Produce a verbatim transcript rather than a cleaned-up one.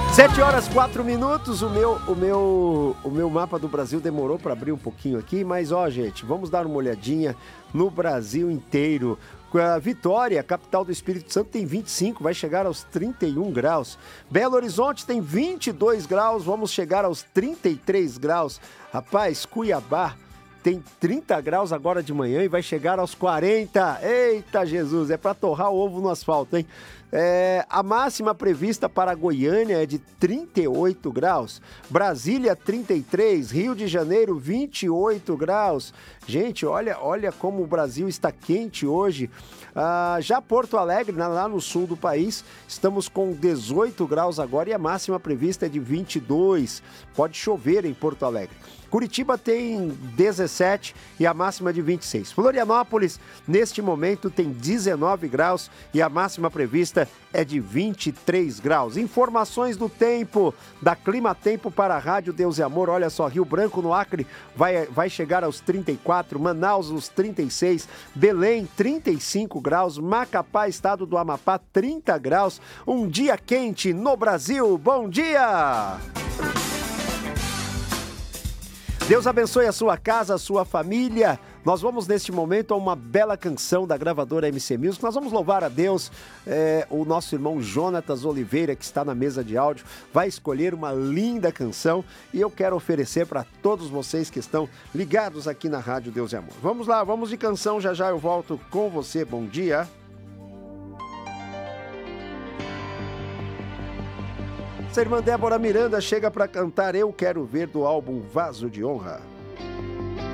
Sete horas, quatro minutos, o meu, o meu, o meu mapa do Brasil demorou para abrir um pouquinho aqui, mas ó, gente, vamos dar uma olhadinha no Brasil inteiro. A Vitória, capital do Espírito Santo, tem vinte e cinco, vai chegar aos trinta e um graus. Belo Horizonte tem vinte e dois graus, vamos chegar aos trinta e três graus. Rapaz, Cuiabá tem trinta graus agora de manhã e vai chegar aos quarenta. Eita Jesus, é para torrar o ovo no asfalto, hein? É, a máxima prevista para Goiânia é de trinta e oito graus, Brasília trinta e três, Rio de Janeiro vinte e oito graus. Gente, olha, olha como o Brasil está quente hoje. Ah, já Porto Alegre, lá no sul do país, estamos com dezoito graus agora e a máxima prevista é de vinte e dois. Pode chover em Porto Alegre. Curitiba tem dezessete e a máxima de vinte e seis. Florianópolis, neste momento, tem dezenove graus e a máxima prevista é de vinte e três graus. Informações do tempo, da Clima Tempo para a Rádio Deus e Amor. Olha só, Rio Branco, no Acre, vai, vai chegar aos trinta e quatro, Manaus, aos trinta e seis, Belém, trinta e cinco graus, Macapá, estado do Amapá, trinta graus. Um dia quente no Brasil. Bom dia! Deus abençoe a sua casa, a sua família. Nós vamos, neste momento, a uma bela canção da gravadora M C Music. Nós vamos louvar a Deus. É, o nosso irmão Jonatas Oliveira, que está na mesa de áudio, vai escolher uma linda canção e eu quero oferecer para todos vocês que estão ligados aqui na Rádio Deus e Amor. Vamos lá, vamos de canção. Já já eu volto com você. Bom dia. Essa irmã Débora Miranda chega para cantar Eu Quero Ver do álbum Vaso de Honra.